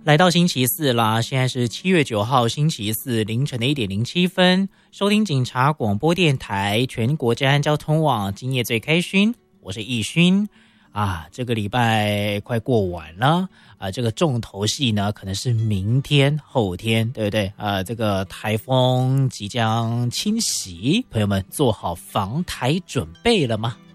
来到星期四啦，现在是7月9号星期四凌晨的1点07分，收听警察广播电台全国治安交通网，今夜最开勋，我是易勋啊。这个礼拜快过完了啊，这个重头戏呢可能是明天后天，对不对？这个台风即将侵袭，朋友们做好防台准备了吗？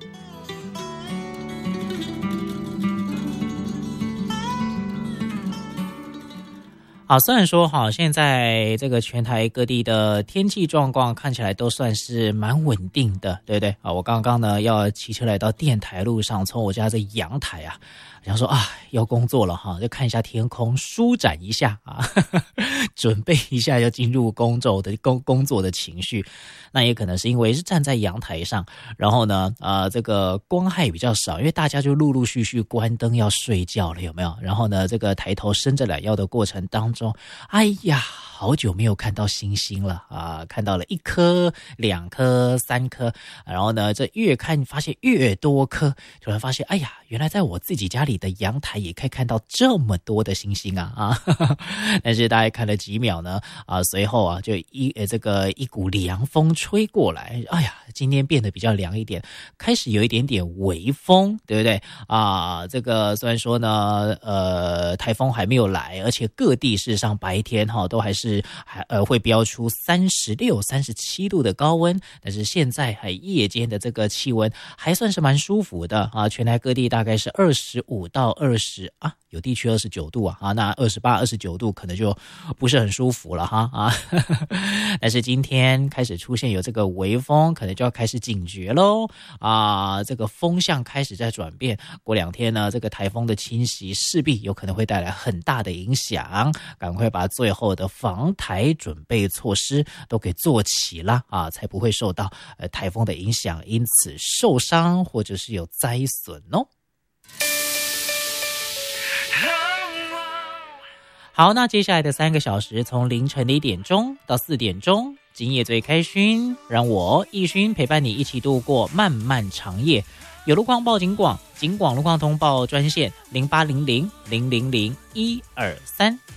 好，虽然说现在这个全台各地的天气状况看起来都算是蛮稳定的，对不对？我刚刚呢要骑车来到电台路上，从我家的阳台啊，想说要工作了就看一下天空，舒展一下准备一下要进入工作的情绪。那也可能是因为是站在阳台上，然后呢这个光害比较少，因为大家就陆陆续续关灯要睡觉了，有没有？然后呢这个抬头伸着懒腰的过程当中，哎呀，好久没有看到星星了看到了1颗、2颗、3颗，然后呢这越看发现越多颗，突然发现哎呀，原来在我自己家里的阳台也可以看到这么多的星星但是大概看了几秒呢随后就一股凉风吹过来，哎呀，今天变得比较凉一点，开始有一点点微风，对不对这个虽然说呢台风还没有来，而且各地事实上白天都还是会飙出36、37度的高温，但是现在夜间的这个气温还算是蛮舒服的全台各地大概是25到20有地区29度那28、29度可能就不是很舒服了但是今天开始出现有这个微风，可能就要开始警觉咯这个风向开始在转变，过2天呢这个台风的侵袭势必有可能会带来很大的影响，赶快把最后的防台准备措施都给做齐了才不会受到台风的影响，因此受伤或者是有灾损哦。好，那接下来的3个小时，从凌晨的1点钟到4点钟，今夜最开勋，让我易勋陪伴你一起度过漫漫长夜。有路况报警广，警广路况通报专线0800000123。